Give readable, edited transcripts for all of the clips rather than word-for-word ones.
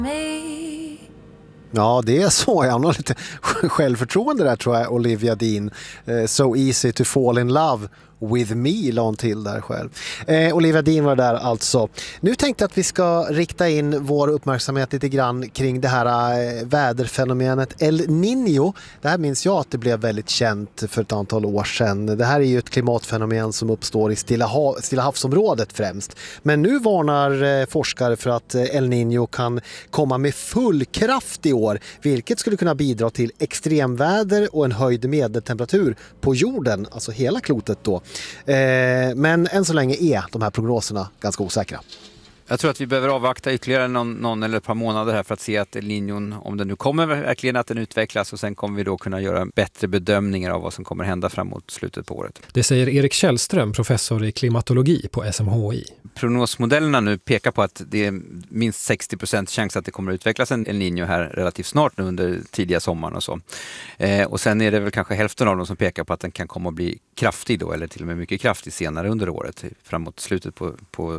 Ja, det är så. Jag har lite självförtroende där, tror jag, Olivia Dean. So easy to fall in love with me, la hon till där själv. Olivia Dean var där alltså. Nu tänkte jag att vi ska rikta in vår uppmärksamhet lite grann kring det här väderfenomenet El Niño. Det här minns jag att det blev väldigt känt för ett antal år sedan. Det här är ju ett klimatfenomen som uppstår i Stilla havsområdet främst. Men nu varnar forskare för att El Niño kan komma med full kraft i år, vilket skulle kunna bidra till extremväder och en höjd medeltemperatur på jorden, alltså hela klotet då. Men än så länge är de här prognoserna ganska osäkra. Jag tror att vi behöver avvakta ytterligare någon eller ett par månader här för att se att El Niño, om den nu kommer verkligen, att den utvecklas, och sen kommer vi då kunna göra bättre bedömningar av vad som kommer hända framåt slutet på året. Det säger Erik Källström, professor i klimatologi på SMHI. Prognosmodellerna nu pekar på att det är minst 60% chans att det kommer att utvecklas en El Niño här relativt snart nu under tidiga sommaren och så. Och sen är det väl kanske hälften av dem som pekar på att den kan komma att bli kraftig då, eller till och med mycket kraftig senare under året, framåt slutet på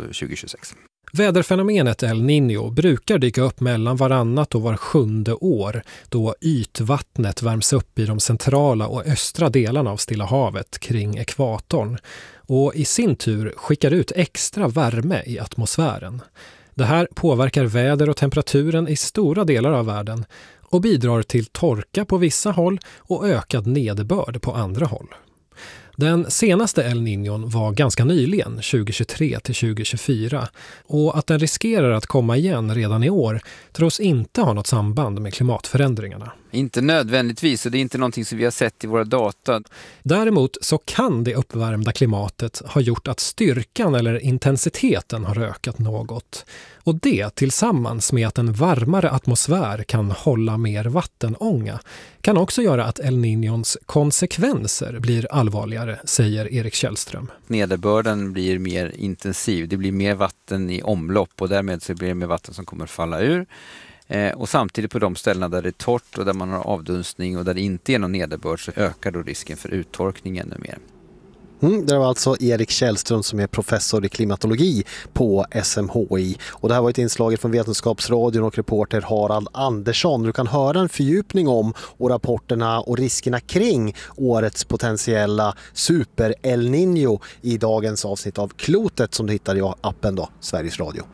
2026. Väderfenomenet El Niño brukar dyka upp mellan varannat och var 7:e år, då ytvattnet värms upp i de centrala och östra delarna av Stilla havet kring ekvatorn och i sin tur skickar ut extra värme i atmosfären. Det här påverkar väder och temperaturen i stora delar av världen och bidrar till torka på vissa håll och ökad nederbörd på andra håll. Den senaste El Niñon var ganska nyligen, 2023 till 2024, och att den riskerar att komma igen redan i år tros inte ha något samband med klimatförändringarna. Inte nödvändigtvis, och det är inte någonting som vi har sett i våra data. Däremot så kan det uppvärmda klimatet ha gjort att styrkan eller intensiteten har ökat något. Och det tillsammans med att en varmare atmosfär kan hålla mer vattenånga kan också göra att El Niñons konsekvenser blir allvarligare, säger Erik Källström. Nederbörden blir mer intensiv, det blir mer vatten i omlopp och därmed så blir det mer vatten som kommer falla ur. Och samtidigt på de ställena där det är torrt och där man har avdunstning och där det inte är någon nederbörd så ökar då risken för uttorkning ännu mer. Det var alltså Erik Källström som är professor i klimatologi på SMHI. Och det här var ett inslag från Vetenskapsradion och reporter Harald Andersson. Du kan höra en fördjupning om och rapporterna och riskerna kring årets potentiella super El Niño i dagens avsnitt av Klotet som du hittar i appen då, Sveriges Radio.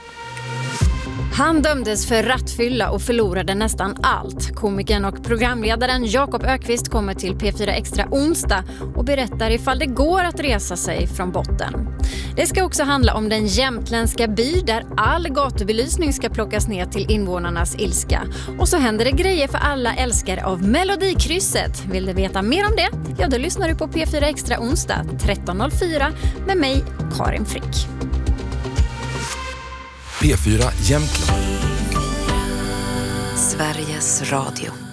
Han dömdes för rattfylla och förlorade nästan allt. Komikern och programledaren Jakob Ökvist kommer till P4 Extra onsdag och berättar ifall det går att resa sig från botten. Det ska också handla om den jämtländska by där all gatubelysning ska plockas ner till invånarnas ilska. Och så händer det grejer för alla älskare av Melodikrysset. Vill du veta mer om det? Ja, då lyssnar du på P4 Extra onsdag 13.04 med mig, Karin Frick. P4 Jämtland. Sveriges Radio.